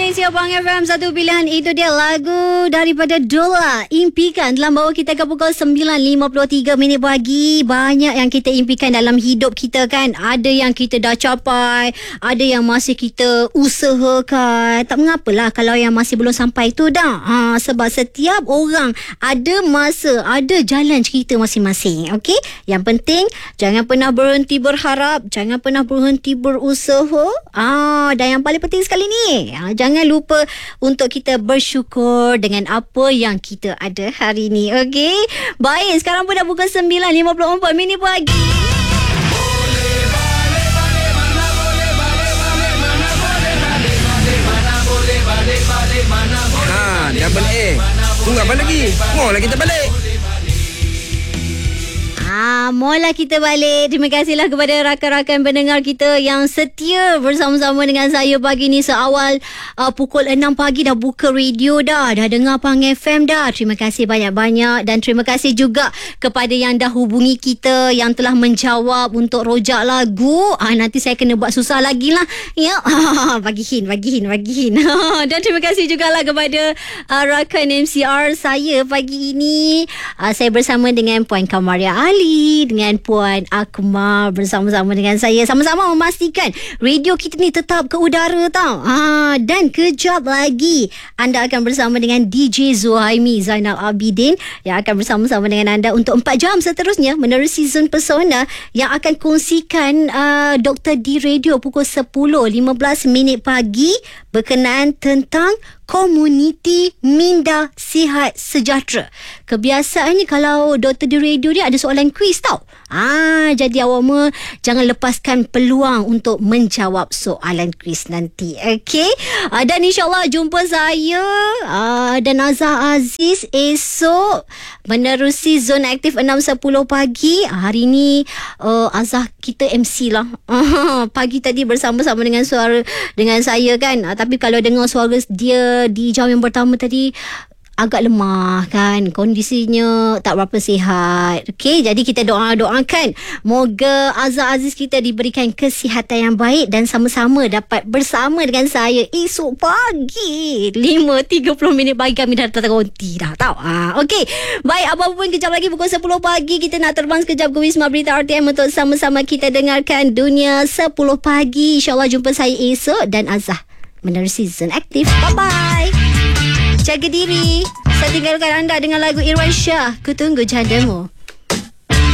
Malaysia, Bang FM, satu pilihan. Itu dia lagu daripada Dola, Impikan, dalam bawa kita ke pukul 9.53 pagi. Banyak yang kita impikan dalam hidup kita kan. Ada yang kita dah capai, ada yang masih kita usahakan. Tak mengapalah kalau yang masih belum sampai tu dah. Sebab setiap orang ada masa, ada jalan cerita masing-masing. Okey? Yang penting jangan pernah berhenti berharap, jangan pernah berhenti berusaha. Dan yang paling penting sekali ni, jangan lupa untuk kita bersyukur dengan apa yang kita ada hari ni. Okey? Baik, sekarang pun dah pukul 9.54 pagi. Double A. Tunggu apa lagi? Molah kita balik. Mula kita balik. Terima kasihlah kepada rakan-rakan pendengar kita yang setia bersama-sama dengan saya pagi ni. Seawal pukul 6 pagi dah buka radio dah dengar Pang FM dah. Terima kasih banyak-banyak. Dan terima kasih juga kepada yang dah hubungi kita, yang telah menjawab untuk rojak lagu. Nanti saya kena buat susah lagi lah ya. Bagihin. Dan terima kasih jugalah kepada rakan MCR saya pagi ini. Saya bersama dengan Puan Kamaria Ali, dengan Puan Akmal bersama-sama dengan saya, sama-sama memastikan radio kita ni tetap ke udara tau. Dan kejap lagi anda akan bersama dengan DJ Zuhaimi Zainal Abidin yang akan bersama-sama dengan anda untuk 4 jam seterusnya menerusi Zon Pesona yang akan kongsikan Dr. D Radio pukul 10.15 pagi berkenaan tentang komuniti minda sihat sejahtera. Kebiasaannya kalau Dr. di radio dia ada soalan kuis tau. Jadi awak jangan lepaskan peluang untuk menjawab soalan kuis nanti. Okey? Dan insyaAllah jumpa saya dan Azhar Aziz esok menerusi Zon Aktif 6.10 pagi. Hari ni Azhar kita MC lah. Pagi tadi bersama-sama dengan saya kan. Tapi kalau dengar suara dia di jam yang pertama tadi agak lemah kan, kondisinya tak berapa sihat. Okey, jadi kita doakan moga Azhar Aziz kita diberikan kesihatan yang baik dan sama-sama dapat bersama dengan saya esok pagi 5.30 pagi. Kami dah terkonti dah tau. Okey, baik, apa pun kejap lagi pukul 10 pagi kita nak terbang sekejap ke Wisma Berita RTM untuk sama-sama kita dengarkan Dunia 10 pagi. InsyaAllah jumpa saya esok dan Azhar menerusi Zon Aktif. Bye-bye. Jaga diri. Saya tinggalkan anda dengan lagu Irwan Shah, Ku Tunggu Jandamu.